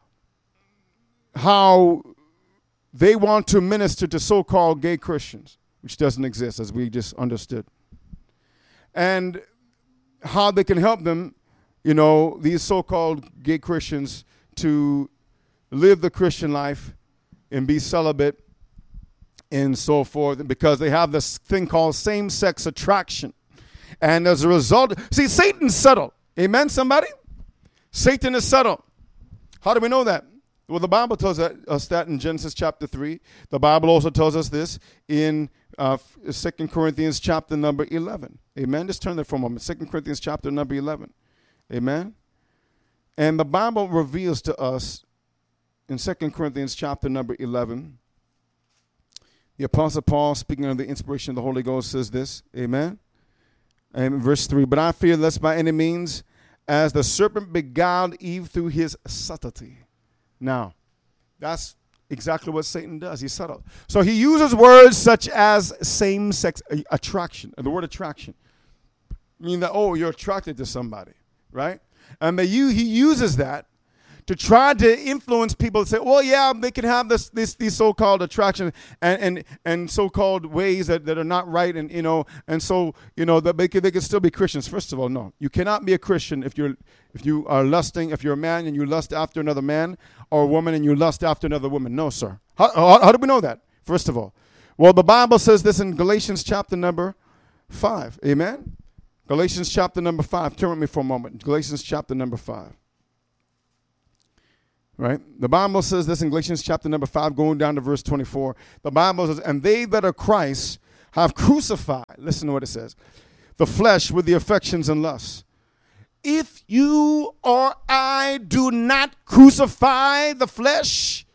how they want to minister to so-called gay Christians, which doesn't exist, as we just understood. And how they can help them, you know, these so-called gay Christians, to live the Christian life and be celibate and so forth, because they have this thing called same-sex attraction. And as a result, see, Satan's subtle. Amen, somebody? Satan is subtle. How do we know that? Well, the Bible tells us that in Genesis chapter three. The Bible also tells us this in uh, Second Corinthians chapter number eleven. Amen? Just turn there for a moment. Second Corinthians chapter number eleven. Amen? And the Bible reveals to us in Second Corinthians chapter number eleven, the Apostle Paul, speaking under the inspiration of the Holy Ghost, says this. Amen? And verse three, but I fear lest by any means, as the serpent beguiled Eve through his subtlety. Now, that's exactly what Satan does. He's subtle. So he uses words such as same-sex attraction. And the word attraction mean that, oh, you're attracted to somebody, right? And they, he uses that to try to influence people to say, well, yeah, they can have this, this these so-called attraction and and, and so-called ways that, that are not right, and you know, and so you know that they can they can still be Christians. First of all, no, you cannot be a Christian if you're if you are lusting, if you're a man and you lust after another man, or a woman and you lust after another woman. No, sir. How, how, how do we know that? First of all, well, the Bible says this in Galatians chapter number five. Amen. Galatians chapter number five. Turn with me for a moment. Galatians chapter number five. Right? The Bible says this in Galatians chapter number five, going down to verse twenty-four. The Bible says, and they that are Christ have crucified, listen to what it says, the flesh with the affections and lusts. If you or I do not crucify the flesh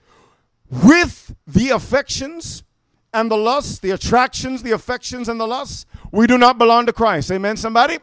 with the affections and the lusts, the attractions, the affections, and the lusts, we do not belong to Christ. Amen, somebody?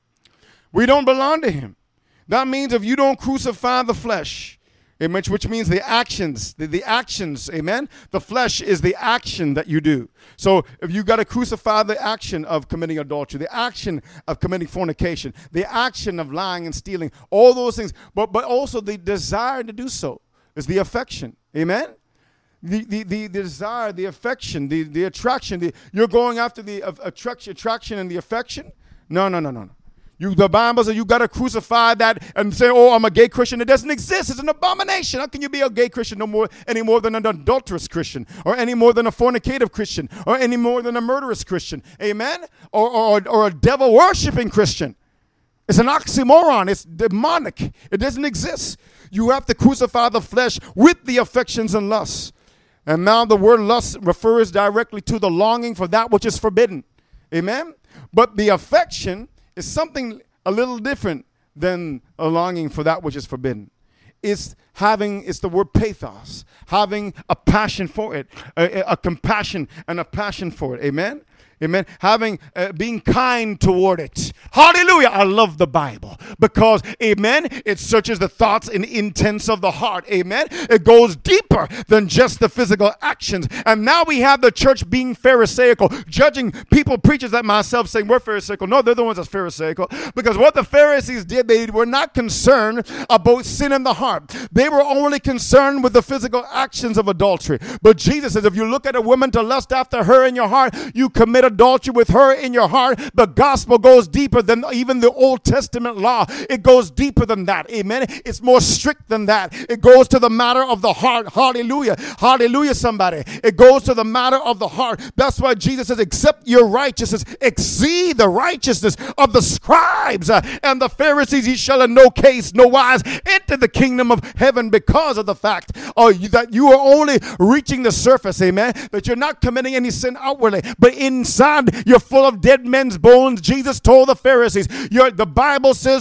We don't belong to him. That means if you don't crucify the flesh, which means the actions, the, the actions, amen? The flesh is the action that you do. So if you got to crucify the action of committing adultery, the action of committing fornication, the action of lying and stealing, all those things, but but also the desire to do so is the affection, amen? The the, the, the desire, the affection, the, the attraction, the, you're going after the uh, attraction, attraction and the affection? No, no, no, no, no. You, the Bible says you got to crucify that and say, oh, I'm a gay Christian. It doesn't exist. It's an abomination. How can you be a gay Christian no more, any more than an adulterous Christian, or any more than a fornicative Christian, or any more than a murderous Christian? Amen? Or, or, or a devil-worshiping Christian. It's an oxymoron. It's demonic. It doesn't exist. You have to crucify the flesh with the affections and lusts. And now the word lust refers directly to the longing for that which is forbidden. Amen? But the affection is something a little different than a longing for that which is forbidden. It's having, it's the word pathos, having a passion for it, a, a compassion and a passion for it. Amen? Amen. Having, uh, being kind toward it. Hallelujah. I love the Bible because, amen, it searches the thoughts and intents of the heart. Amen. It goes deeper than just the physical actions. And now we have the church being pharisaical, judging people, preachers like myself, saying we're pharisaical. No, they're the ones that's pharisaical, because what the Pharisees did, they were not concerned about sin in the heart. They were only concerned with the physical actions of adultery. But Jesus says, if you look at a woman to lust after her in your heart, you commit adultery with her in your heart. The gospel goes deeper than even the Old Testament law. It goes deeper than that. Amen. It's more strict than that. It goes to the matter of the heart. Hallelujah. Hallelujah, somebody. It goes to the matter of the heart. That's why Jesus says, except your righteousness exceed the righteousness of the scribes uh, and the Pharisees, ye shall in no case, no wise enter the kingdom of heaven, because of the fact uh, that you are only reaching the surface. Amen. That you're not committing any sin outwardly, but inside you're full of dead men's bones. Jesus told the Pharisees, you're, the Bible says the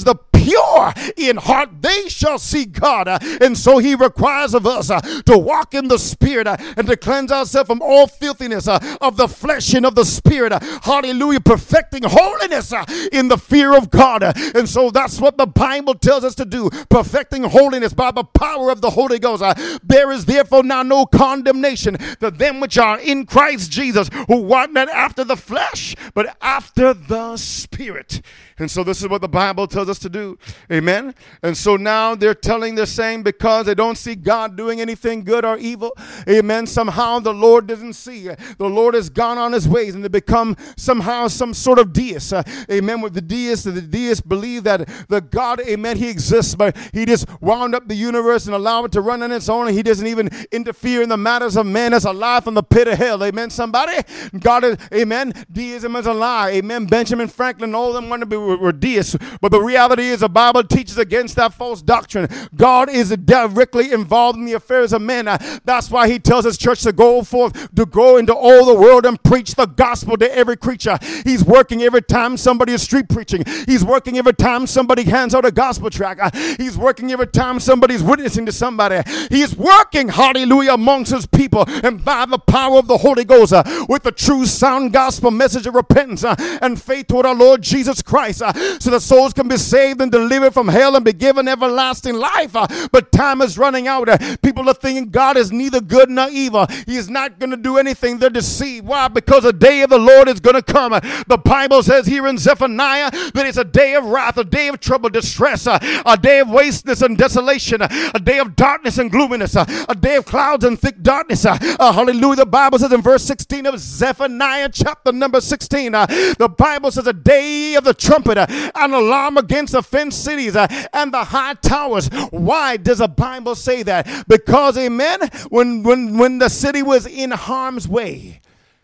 pure in heart, they shall see God. Uh, and so he requires of us uh, to walk in the Spirit uh, and to cleanse ourselves from all filthiness uh, of the flesh and of the Spirit. Uh, hallelujah. Perfecting holiness uh, in the fear of God. Uh, and so that's what the Bible tells us to do. Perfecting holiness by the power of the Holy Ghost. Uh, there is therefore now no condemnation to them which are in Christ Jesus, who walk not after the flesh, but after the Spirit. And so this is what the Bible tells us to do. Amen. And so now they're telling, they're saying, because they don't see God doing anything good or evil. Amen. Somehow the Lord doesn't see. The Lord has gone on his ways, and they become somehow some sort of deist. Uh, amen. With the deists, the deists believe that the God, amen, he exists, but he just wound up the universe and allowed it to run on its own. And he doesn't even interfere in the matters of man that's alive from the pit of hell. Amen. Somebody? God is, amen. Deism is a lie. Amen. Benjamin Franklin, all of them want to be were, were deists, but the reality is the Bible teaches against that false doctrine. God is directly involved in the affairs of men. Uh, that's why he tells his church to go forth, to go into all the world and preach the gospel to every creature. He's working every time somebody is street preaching. He's working every time somebody hands out a gospel tract. Uh, he's working every time somebody's witnessing to somebody. He is working, hallelujah, amongst his people, and by the power of the Holy Ghost, uh, with the true sound gospel message of repentance uh, and faith toward our Lord Jesus Christ, uh, so that souls can be saved and delivered from hell and be given everlasting life. Uh, but time is running out. Uh, people are thinking God is neither good nor evil. He is not going to do anything. They're deceived. Why? Because the day of the Lord is going to come. Uh, the Bible says here in Zephaniah that it's a day of wrath, a day of trouble, distress, uh, a day of wasteness and desolation, uh, a day of darkness and gloominess, uh, a day of clouds and thick darkness. Uh, uh, hallelujah. The Bible says in verse sixteen of Zephaniah chapter number sixteen, uh, the Bible says a day of the trumpet, uh, an alarm against the fenced cities uh, and the high towers. Why does the Bible say that? Because, amen, when, when, when the city was in harm's way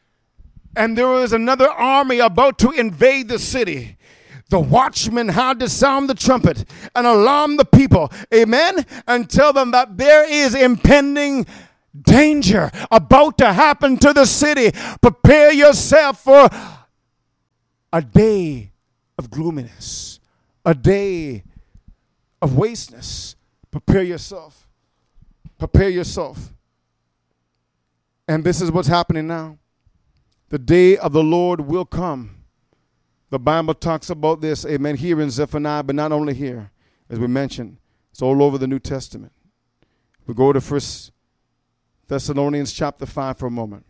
and there was another army about to invade the city, the watchmen had to sound the trumpet and alarm the people, amen, and tell them that there is impending danger about to happen to the city. Prepare yourself for a day of gloominess, a day of wasteness. Prepare yourself. Prepare yourself. And this is what's happening now. The day of the Lord will come. The Bible talks about this, amen, here in Zephaniah, but not only here. As we mentioned, it's all over the New Testament. We go to First Thessalonians chapter five for a moment.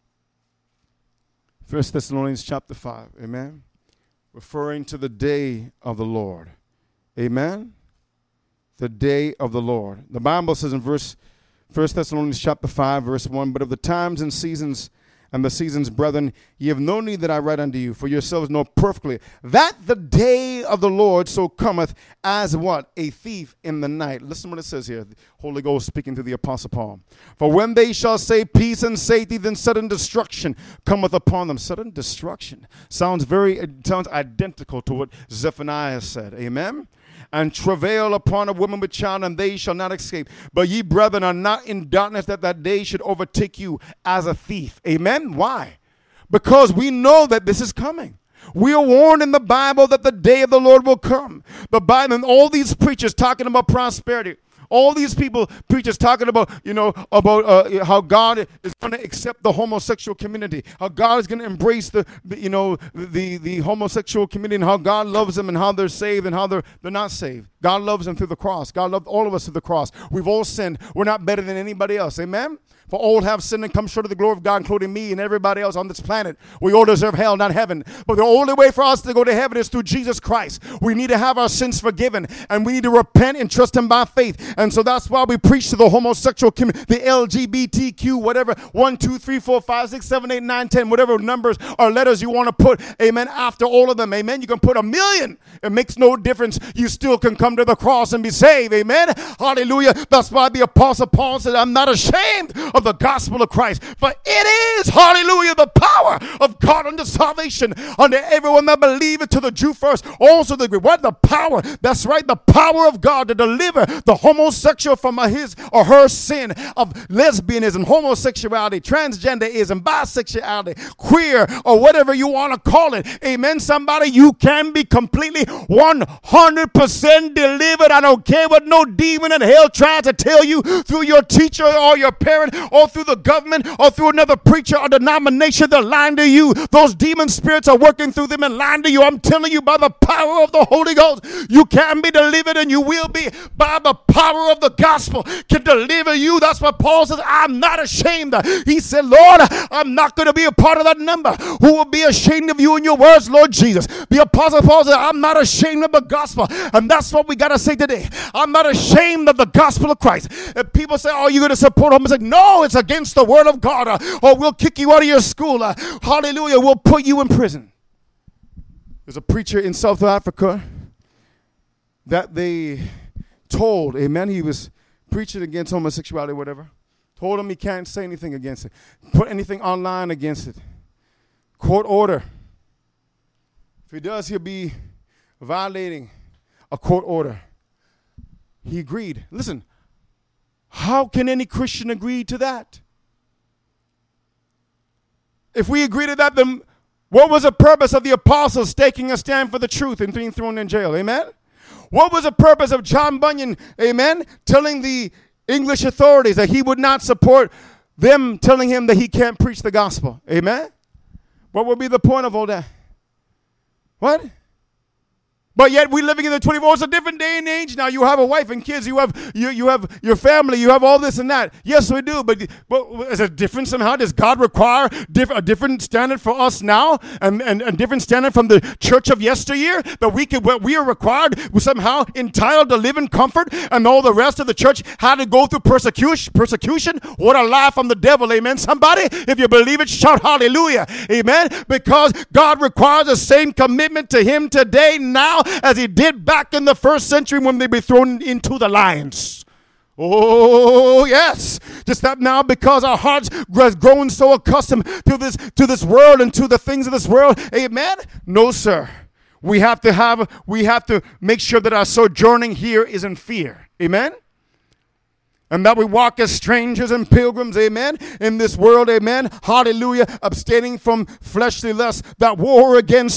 First Thessalonians chapter five, amen. Referring to the day of the Lord. Amen. The day of the Lord. The Bible says in verse First Thessalonians chapter five, verse one, but of the times and seasons and the seasons, brethren, ye have no need that I write unto you, for yourselves know perfectly that the day of the Lord so cometh as what? A thief in the night. Listen what it says here. The Holy Ghost speaking to the Apostle Paul. For when they shall say peace and safety, then sudden destruction cometh upon them. Sudden destruction. Sounds very, it sounds identical to what Zephaniah said. Amen. And travail upon a woman with child, and they shall not escape. But ye, brethren, are not in darkness, that that day should overtake you as a thief. Amen? Why? Because we know that this is coming. We are warned in the Bible that the day of the Lord will come. The Bible and all these preachers talking about prosperity. All these people, preachers talking about, you know, about uh, how God is going to accept the homosexual community, how God is going to embrace the, the, you know, the, the homosexual community, and how God loves them and how they're saved and how they're, they're not saved. God loves them through the cross. God loved all of us through the cross. We've all sinned. We're not better than anybody else. Amen? For all have sinned and come short of the glory of God, including me and everybody else on this planet. We all deserve hell, not heaven. But the only way for us to go to heaven is through Jesus Christ. We need to have our sins forgiven, and we need to repent and trust him by faith. And so that's why we preach to the homosexual community, the L G B T Q, whatever, one, two, three, four, five, six, seven, eight, nine, ten, whatever numbers or letters you want to put, amen, after all of them, amen. You can put a million. It makes no difference. You still can come to the cross and be saved, amen. Hallelujah. That's why the Apostle Paul said, I'm not ashamed of of the gospel of Christ. For it is, hallelujah, the power of God unto salvation unto everyone that believeth, to the Jew first, also the Greek. What? The power. That's right, the power of God to deliver the homosexual from his or her sin of lesbianism, homosexuality, transgenderism, bisexuality, queer, or whatever you want to call it. Amen, somebody. You can be completely one hundred percent delivered. I don't care what no demon in hell tries to tell you through your teacher or your parent or through the government or through another preacher or denomination. They're lying to you. Those demon spirits are working through them and lying to you. I'm telling you, by the power of the Holy Ghost, you can be delivered, and you will be, by the power of the gospel can deliver you. That's what Paul says. I'm not ashamed. He said, Lord, I'm not going to be a part of that number. Who will be ashamed of you and your words, Lord Jesus? The Apostle Paul said, I'm not ashamed of the gospel. And that's what we got to say today. I'm not ashamed of the gospel of Christ. If people say, oh, you're going to support homosexuality. No, it's against the word of God. Uh, or we'll kick you out of your school. Uh, hallelujah. We'll put you in prison. There's a preacher in South Africa that they told, amen, he was preaching against homosexuality or whatever. Told him he can't say anything against it. Put anything online against it. Court order. If he does, he'll be violating a court order. He agreed. Listen, how can any Christian agree to that? If we agree to that, then what was the purpose of the apostles taking a stand for the truth and being thrown in jail? Amen? What was the purpose of John Bunyan, amen, telling the English authorities that he would not support them, telling him that he can't preach the gospel? Amen? What would be the point of all that? What? But yet we're living in the twenty-fourth. It's a different day and age now. You have a wife and kids. You have you you have your family. You have all this and that. Yes, we do. But, but is it different somehow? Does God require diff- a different standard for us now, and, and a different standard from the church of yesteryear? That we could we are required somehow entitled to live in comfort, and all the rest of the church had to go through persecution. Persecution. What a lie from the devil. Amen. Somebody, if you believe it, shout hallelujah. Amen. Because God requires the same commitment to Him today now as He did back in the first century when they be thrown into the lions. Oh, yes. Just that now, because our hearts has grown so accustomed to this, to this world and to the things of this world. Amen? No, sir. We have to have, we have to make sure that our sojourning here is in fear. Amen? And that we walk as strangers and pilgrims, amen, in this world, amen, hallelujah, abstaining from fleshly lusts that war against